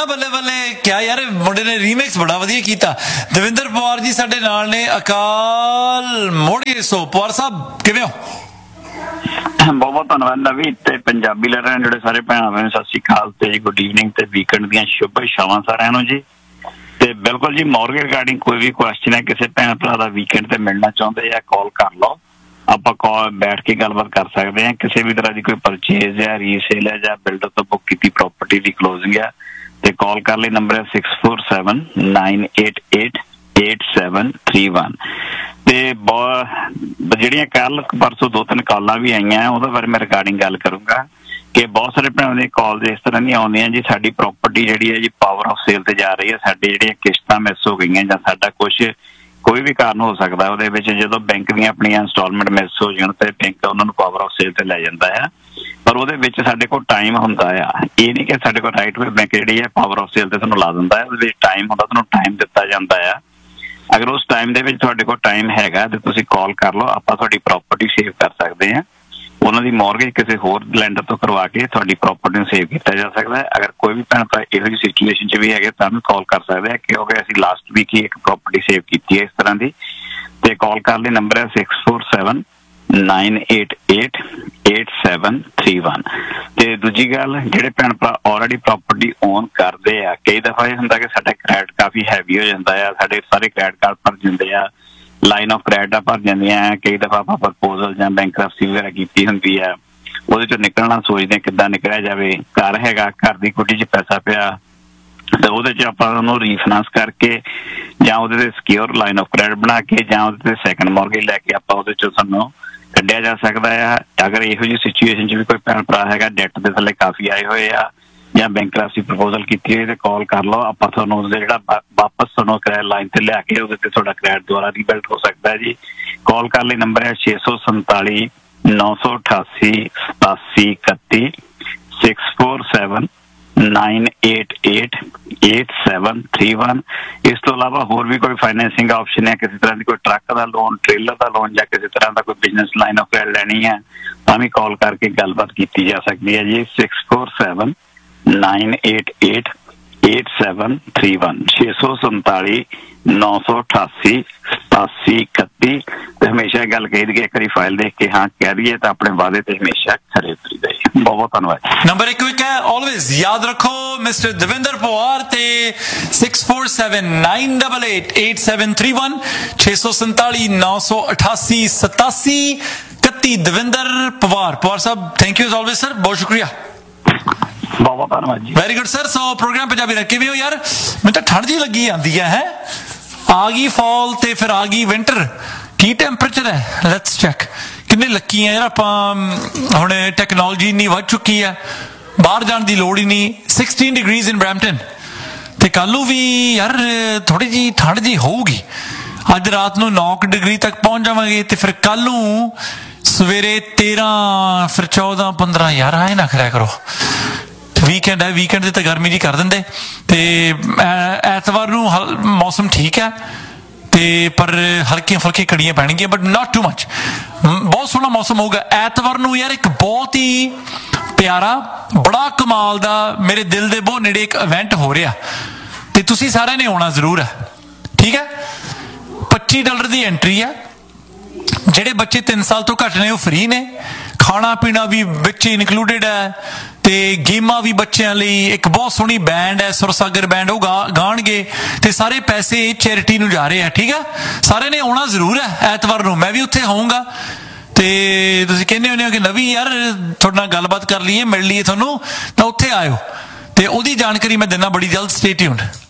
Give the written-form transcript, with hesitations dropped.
ना बल्ले बल्ले क्या यार मुंडे ने रीमिक्स बड़ा वधिया कीता। दविंदर पवार जी साडे नाल ने अकाल मोड़ी सो पवार साहब किवें हो? बहुत बहुत धन्यवाद नवी ते पंजाबी लहरां जिहड़े सारे भैणां भैणां सत श्री अकाल ते गुड ईवनिंग ते वीकेंड दीयां शुभ इच्छावां सारिआं नूं जी। ते बिल्कुल जी मॉर्गेज रिगार्डिंग कोई भी क्वेश्चन है किसी भैन भरा दा वीकेंड ते मिलना चाहुंदे आ कॉल कर लो, ਆਪਾਂ कॉल बैठ के गलबात कर सकते हैं। किसी भी तरह की कोई परचेज है रीसेल है या बिल्डर तो बुक की प्रॉपर्टी की क्लोजिंग है तो कॉल कर ले। नंबर है 6479888731 ते ਜਿਹੜੀਆਂ ਕੱਲ परसों 2-3 कॉलां भी आईਆਂ ਉਹਦੇ ਬਾਰੇ मैं रिगार्डिंग गल करूंगा कि बहुत सारे भैनों दी कॉल इस तरह दी आउंदियां जी साडी प्रॉपर्टी जिहड़ी है जी पावर ऑफ सेल ते जा रही है, साडी ਜਿਹੜੀਆਂ किश्तां मिस हो गईਆਂ ਜਾਂ ਸਾਡਾ कुछ कोई भी कारण हो सकता है जो बैंक दी अपनी इंस्टॉलमेंट मिस हो जान तो बैंक उन्होंने पावर ऑफ सेल ते लै जांदा है, पर वो साडे कोल टाइम हुंदा है। ये नहीं कि साडे कोल राइट वे बैंक जिहड़ी है पावर ऑफ सेल ते तुहानूं ला दिंदा है, उहदे विच टाइम हुंदा, तुहानूं टाइम दित्ता जांदा है। अगर उस टाइम दे विच तुहाडे कोल टाइम हैगा ते तुसीं कॉल कर लो, आपां तुहाडी प्रॉपर्टी सेव कर सकते हैं। उन्होंने मॉर्गेज किसी होर लैंडर तो करवा के थोड़ी प्रॉपर्टी में सेव किया जा सकता है। अगर कोई भी भैन भरा इहो जी सिचुएशन च भी है तो भी कॉल कर सकते हैं क्योंकि असीं लास्ट वीक ही एक प्रॉपर्टी सेव की है इस तरह की। तो कॉल कर ले नंबर है 6479888731। तो दूजी गल जिहड़े भैन भरा ऑलरेडी प्रॉपर्टी ओन करते हैं, कई दफा यह होंदा कि साडा क्रेडिट काफ़ी हैवी हो जाता है, साडे सारे क्रेडिट कार्ड भर जाते हैं, लाइन ऑफ क्रेडिट भर जांदियां। कई दफा आप प्रपोजल या बैंकरप्सी वगैरह की होंगी है, वो निकलना सोचते किद्दां निकलिया जाए। घर हैगा, घर की कोठी च पैसा पिया तो वो रीफाइनेंस करके या सिक्योर लाइन ऑफ क्रेडिट बना के या सैकेंड मॉर्गेज लैके आप सानू कढ़िया जा सकता है। अगर इहो जी सिचुएशन भी कोई भैन भरा है डेट के थले काफ़ी आए हुए आ या बैंकरप्सी प्रपोजल की तो कॉल कर लो, आप वापस क्रेडिट लाइन से लिया के क्रेडिट दोबारा रीबिल्ड हो सकता है जी। कॉल कर ले नंबर है 647-988-8731 6479888731। इस तो अलावा होर भी कोई फाइनेंसिंग ऑप्शन है, किसी तरह की कोई ट्रक का लोन, ट्रेलर का लोन या किसी तरह का कोई बिजनेस लाइन ऑफ क्रेडिट लैनी है तो भी कॉल करके गलबात की जा सकती है जी। 6479888731 647-988-8731। हमेशा गल कही दी एक बार फाइल देख के हाँ कह दीए तो अपने वादे ते हमेशा खरे उतरी जाए। बहुत बहुत धन्यवाद। नंबर एक क्विक है, ऑलवेज याद रखो मिस्टर दविंदर पवार ते 6479888731 647-988-8731। दविंदर पवार साहब thank you as always sir, बहुत शुक्रिया। बहुत धन्यवाद जी। Very good sir. सो प्रोग्राम पंजाबी रखे भी हो यार, मैं तो ठंड जी लगी आती है, आ गई फॉल ते फिर आ गई विंटर, की टैंपरेचर है लेट्स चेक। किन्ने लकी है यार आपां हुण टैक्नोलॉजी इन्नी वध चुकी है, बाहर जाने की लोड़ ही नहीं। 16 डिग्रीज इन ब्रैम्पटन ते कल भी यार थोड़ी जी ठंड जी होगी। अज रात नूं 9 डिग्री तक पहुंच जावांगे ते फिर कल नूं सवेरे 13 फिर 14-15। यार आए ना करा करो, वीकेंड है, वीकेंड तो गर्मी जी कर देंगे। तो ऐतवार नूं मौसम ठीक है ते पर हल्कियां फुल्कियां कड़ियां पैणगियां बट नॉट टू मच। बहुत सोहना मौसम होगा ऐतवार नूं यार। एक बहुत ही प्यारा बड़ा कमाल दा मेरे दिल दे बहुत नेड़े एक इवेंट हो रहा ते तुसीं सारिआं ने आउणा जरूर है, ठीक है। $25 की एंट्री है, ਜਿਹੜੇ ਬੱਚੇ 3 साल तो घट ने वो फ्री ने, खाना पीना भी विच इनकलूडिड है ते गेमां भी बच्चों लई। एक बहुत सोहनी बैंड है सुरसागर बैंड, वो गाणगे ते सारे पैसे चैरिटी नूं जा रहे हैं, ठीक है। सारे ने आउणा जरूर है ऐतवार नूं, मैं भी उत्थे होऊंगा। ते तुसीं कहंदे होंदे हो कि नवी यार तुहाडे नाल गलबात कर लईए मिल लईए तुहानूं, तां उत्थे आयो ते ओहदी जानकारी मैं दिंदा बड़ी जल्द। Stay tuned.